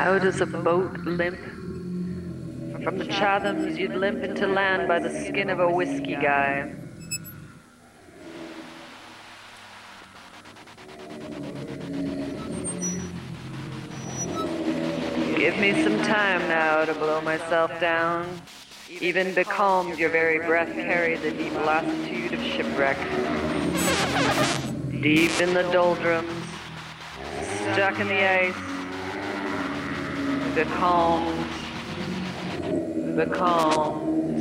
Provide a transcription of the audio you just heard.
How does a boat limp? From the Chathams, you'd limp into land by the skin of a whiskey guy. Give me some time now to blow myself down. Even becalmed, your very breath carried the deep lassitude of shipwreck. Deep in the doldrums, stuck in the ice, becalmed.